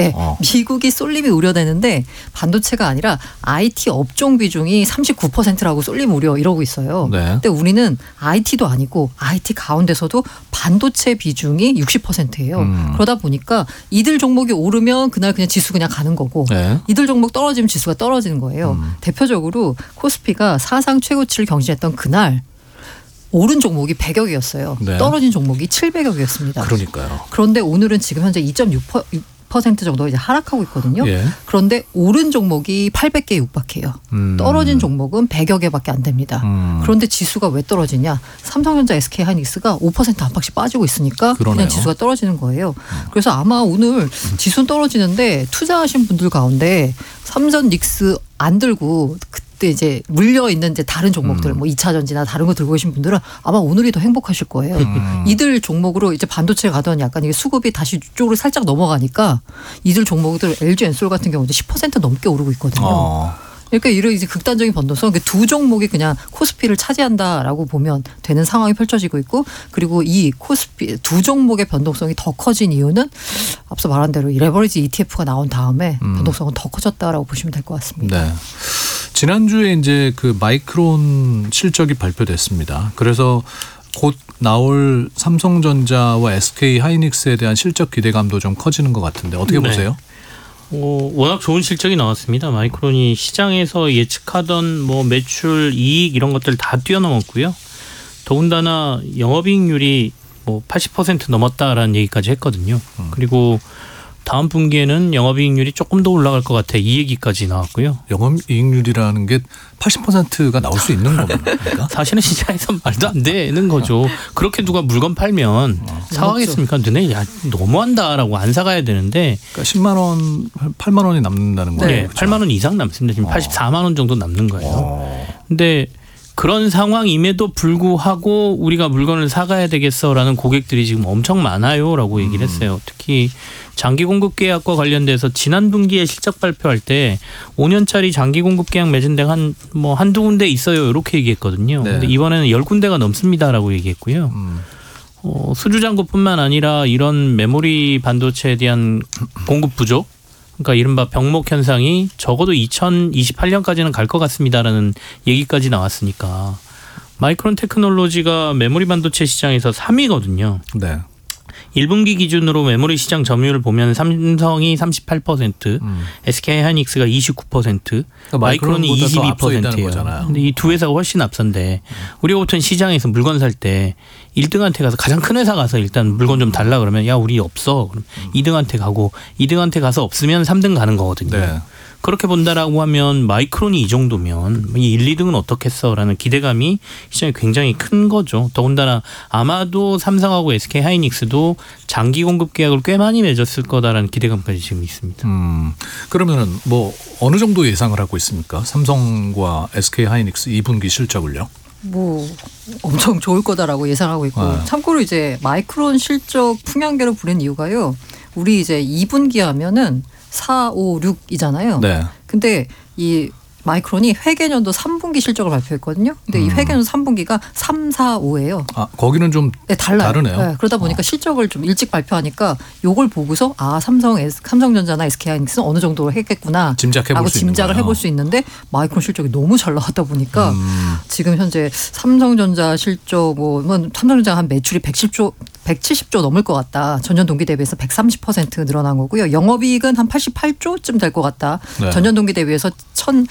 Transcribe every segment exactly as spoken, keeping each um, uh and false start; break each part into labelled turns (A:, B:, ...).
A: 네,
B: 어.
A: 미국이 쏠림이 우려되는데 반도체가 아니라 아이티 업종 비중이 삼십구 퍼센트라고 쏠림 우려 이러고 있어요.
B: 네.
A: 근데 우리는 아이티도 아니고 아이티 가운데서도 반도체 비중이 육십 퍼센트예요.
B: 음.
A: 그러다 보니까 이들 종목이 오르면 그날 그냥 지수 그냥 가는 거고
B: 네.
A: 이들 종목 떨어지면 지수가 떨어지는 거예요.
B: 음.
A: 대표적으로 코스피가 사상 최고치를 경신했던 그날 오른 종목이 백여 개였어요.
B: 네.
A: 떨어진 종목이 칠백여 개였습니다.
B: 그러니까요.
A: 그런데 오늘은 지금 현재 이 점 육 퍼센트 정도 이제 하락하고 있거든요.
B: 예.
A: 그런데 오른 종목이 팔백 개에 육박해요.
B: 음.
A: 떨어진 종목은 백여 개밖에 안 됩니다.
B: 음.
A: 그런데 지수가 왜 떨어지냐? 삼성전자, 에스케이하이닉스가 오 퍼센트 안팎씩 빠지고 있으니까
B: 그러네요.
A: 그냥 지수가 떨어지는 거예요. 그래서 아마 오늘 지수는 떨어지는데 투자하신 분들 가운데 삼전 닉스 안 들고 그때 이제 물려 있는 이제 다른 종목들,
B: 음.
A: 뭐 이차전지나 다른 거 들고 계신 분들은 아마 오늘이 더 행복하실 거예요.
B: 음.
A: 이들 종목으로 이제 반도체 가던 약간 이게 수급이 다시 이쪽으로 살짝 넘어가니까 이들 종목들 엘지엔솔 같은 경우도 십 퍼센트 넘게 오르고 있거든요.
B: 어.
A: 그러니까 이런 이제 극단적인 변동성, 두 종목이 그냥 코스피를 차지한다라고 보면 되는 상황이 펼쳐지고 있고, 그리고 이 코스피 두 종목의 변동성이 더 커진 이유는 앞서 말한 대로 이 레버리지 이티에프가 나온 다음에
B: 음.
A: 변동성은 더 커졌다라고 보시면 될 것 같습니다.
B: 네. 지난주에 이제 그 마이크론 실적이 발표됐습니다. 그래서 곧 나올 삼성전자와 에스케이하이닉스에 대한 실적 기대감도 좀 커지는 것 같은데 어떻게
C: 네.
B: 보세요?
C: 어, 워낙 좋은 실적이 나왔습니다. 마이크론이 시장에서 예측하던 뭐 매출, 이익 이런 것들 다 뛰어넘었고요. 더군다나 영업이익률이 뭐 팔십 퍼센트 넘었다라는 얘기까지 했거든요.
B: 음.
C: 그리고 다음 분기에는 영업이익률이 조금 더 올라갈 것 같아 이 얘기까지 나왔고요.
B: 영업이익률이라는 게 팔십 퍼센트가 나올 수 있는 겁니까?
C: 사실은 시장에서 말도 안 되는 거죠. 그렇게 누가 물건 팔면 사가겠습니까? 너네 야 너무한다라고 안 사가야 되는데.
B: 그러니까 십만 원, 팔만 원이 남는다는 거예요.
C: 네,
B: 그렇죠?
C: 팔만 원 이상 남습니다. 지금
B: 어.
C: 팔십사만 원 정도 남는 거예요.
B: 어.
C: 근데 그런 상황임에도 불구하고 우리가 물건을 사가야 되겠어라는 고객들이 지금 엄청 많아요라고 얘기를 했어요. 특히 장기 공급 계약과 관련돼서 지난 분기에 실적 발표할 때 오 년짜리 장기 공급 계약 맺은 데가 한 뭐 한두 군데 있어요. 이렇게 얘기했거든요.
B: 네.
C: 근데 이번에는 열 군데가 넘습니다라고 얘기했고요.
B: 음.
C: 어, 수주장고뿐만 아니라 이런 메모리 반도체에 대한 공급 부족, 그러니까 이른바 병목 현상이 적어도 이천이십팔 년까지는 갈 것 같습니다라는 얘기까지 나왔으니까 마이크론 테크놀로지가 메모리 반도체 시장에서 삼 위거든요.
B: 네.
C: 일 분기 기준으로 메모리 시장 점유율을 보면 삼성이 삼십팔 퍼센트,
B: 음.
C: 에스케이하이닉스가 이십구 퍼센트,
B: 그러니까
C: 마이크론이
B: 마이크론보다 더
C: 이십이
B: 앞서 있다는
C: 퍼센트예요.
B: 거잖아요.
C: 근데 이 두 회사가 훨씬 앞선데 우리가 보통 시장에서 물건 살 때 일 등한테 가서 가장 큰 회사 가서 일단 물건 좀 달라 그러면 야 우리 없어. 그럼 이 등한테 가고 이 등한테 가서 없으면 삼 등 가는 거거든요.
B: 네.
C: 그렇게 본다라고 하면 마이크론이 이 정도면 이 일, 이 등은 어떻겠어라는 기대감이 시장에 굉장히 큰 거죠. 더군다나 아마도 삼성하고 에스케이하이닉스도 장기 공급 계약을 꽤 많이 맺었을 거다라는 기대감까지 지금 있습니다.
B: 음. 그러면은 뭐 어느 정도 예상을 하고 있습니까? 삼성과 에스케이하이닉스 이 분기 실적을요?
A: 뭐 엄청 좋을 거다라고 예상하고 있고,
B: 아.
A: 참고로 이제 마이크론 실적 풍향계로 부른 이유가요. 우리 이제 이 분기 하면은 사, 오, 육이잖아요.
B: 네.
A: 근데 이 마이크론이 회계년도 삼 분기 실적을 발표했거든요. 근데
B: 음.
A: 이 회계년 삼 분기가 삼, 사, 오예요.
B: 아, 거기는 좀
A: 네, 달라요.
B: 다르네요.
A: 네, 그러다 보니까
B: 어.
A: 실적을 좀 일찍 발표하니까 요걸 보고서 아 삼성, 에스, 삼성전자나 에스케이하이닉스는 어느 정도로 했겠구나
B: 짐작해 볼
A: 라고
B: 수 있는
A: 짐작을
B: 거예요.
A: 해볼 수 있는데 마이크론 실적이 너무 잘 나왔다 보니까
B: 음.
A: 지금 현재 삼성전자 실적 뭐 삼성전자 한 매출이 백십 조 백칠십 조 넘을 것 같다. 전년 동기 대비해서 백삼십 퍼센트 늘어난 거고요. 영업이익은 한 팔십팔 조쯤 될 것 같다.
B: 네.
A: 전년 동기 대비해서 천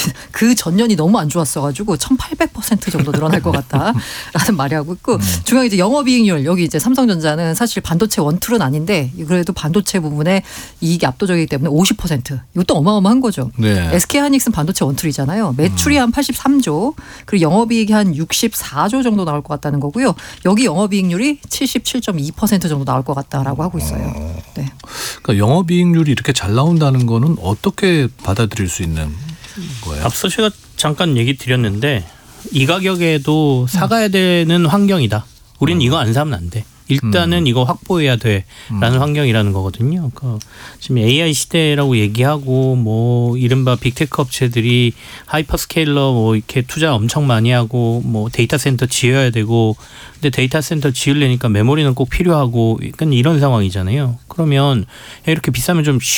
A: 그 전년이 너무 안 좋았어가지고 천팔백 퍼센트 정도 늘어날 것 같다라는 말이 하고 있고,
B: 음.
A: 중요한 이제 영업이익률, 여기 이제 삼성전자는 사실 반도체 원툴은 아닌데 그래도 반도체 부분에 이익이 압도적이기 때문에 오십 퍼센트. 이것도 어마어마한 거죠.
B: 네.
A: 에스케이하이닉스는 반도체 원툴이잖아요. 매출이 한 팔십삼 조, 그리고 영업이익이 한 육십사 조 정도 나올 것 같다는 거고요. 여기 영업이익률이 칠십칠 점 이 퍼센트 정도 나올 것 같다라고 하고 있어요. 네.
B: 그러니까 영업이익률이 이렇게 잘 나온다는 거는 어떻게 받아들일 수 있는 거예요?
C: 앞서 제가 잠깐 얘기 드렸는데 이 가격에도 사가야 되는 환경이다. 우리는 이거 안 사면 안 돼. 일단은
B: 음.
C: 이거 확보해야 돼라는
B: 음.
C: 환경이라는 거거든요. 그러니까 지금 에이아이 시대라고 얘기하고 뭐 이른바 빅테크 업체들이 하이퍼스케일러 뭐 이렇게 투자 엄청 많이 하고 뭐 데이터 센터 지어야 되고, 근데 데이터 센터 지으려니까 메모리는 꼭 필요하고 약간 이런 상황이잖아요. 그러면 이렇게 비싸면 좀